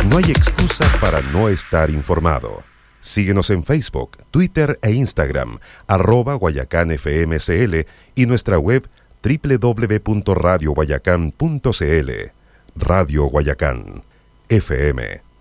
No hay excusa para no estar informado. Síguenos en Facebook, Twitter e Instagram, @GuayacánFMCL y nuestra web www.radioguayacán.cl. Radio Guayacán, FM